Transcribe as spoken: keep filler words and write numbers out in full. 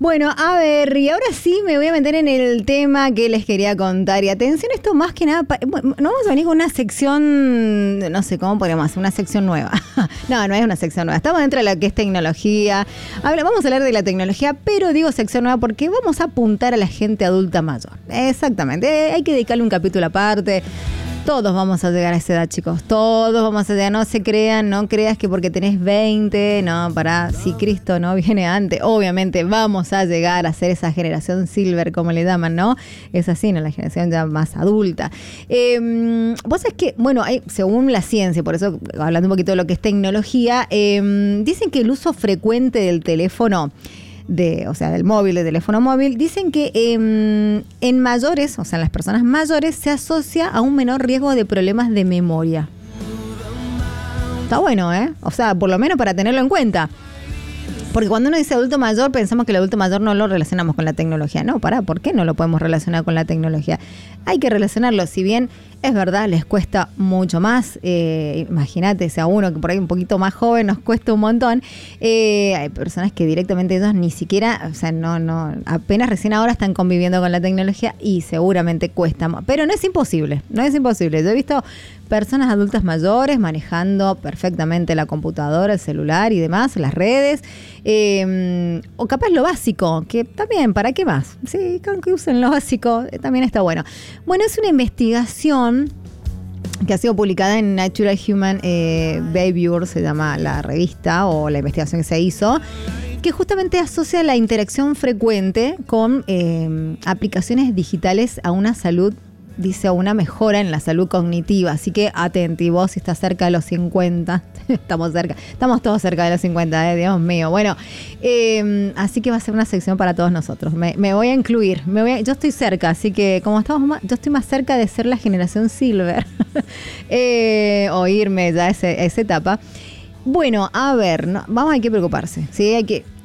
Bueno, a ver, y ahora sí me voy a meter en el tema que les quería contar. Y atención, esto más que nada, bueno, no vamos a venir con una sección, no sé cómo podríamos hacer, una sección nueva. No, no es una sección nueva. Estamos dentro de lo que es tecnología. Habla, vamos a hablar de la tecnología, pero digo sección nueva porque vamos a apuntar a la gente adulta mayor. Exactamente, hay que dedicarle un capítulo aparte. Todos vamos a llegar a esa edad, chicos. Todos vamos a llegar. No se crean, no creas que porque tenés veinte, no, pará. Si Cristo no viene antes, obviamente vamos a llegar a ser esa generación silver, como le llaman, ¿no? Es así, ¿no? La generación ya más adulta. Eh, vos sabés que, bueno, hay, según la ciencia, por eso hablando un poquito de lo que es tecnología, eh, dicen que el uso frecuente del teléfono, de, o sea, del móvil, del teléfono móvil, dicen que eh, en mayores, o sea, en las personas mayores, se asocia a un menor riesgo de problemas de memoria. Está bueno, ¿eh? O sea, por lo menos para tenerlo en cuenta. Porque cuando uno dice adulto mayor, pensamos que el adulto mayor no lo relacionamos con la tecnología. No, pará, ¿por qué no lo podemos relacionar con la tecnología? Hay que relacionarlo, si bien es verdad, les cuesta mucho más. Eh, imagínate, si a uno que por ahí un poquito más joven nos cuesta un montón. Eh, hay personas que directamente ellos ni siquiera, o sea, no, no, apenas recién ahora están conviviendo con la tecnología y seguramente cuesta más. Pero no es imposible, no es imposible. Yo he visto personas adultas mayores manejando perfectamente la computadora, el celular y demás, las redes. Eh, o capaz lo básico, que también, ¿para qué más? Sí, con que usen lo básico, eh, también está bueno. Bueno, es una investigación que ha sido publicada en Natural Human eh, Behavior, se llama la revista o la investigación que se hizo, que justamente asocia la interacción frecuente con eh, aplicaciones digitales a una salud, dice, a una mejora en la salud cognitiva. Así que atenti, vos si estás cerca de los cincuenta, estamos cerca, estamos todos cerca de los cincuenta, eh, Dios mío. Bueno, eh, así que va a ser una sección para todos nosotros. Me, me voy a incluir, me voy a, yo estoy cerca, así que como estamos más, yo estoy más cerca de ser la generación silver, eh, o irme ya a, ese, a esa etapa. Bueno, a ver, no, vamos, hay que preocuparse, ¿sí? Hay que,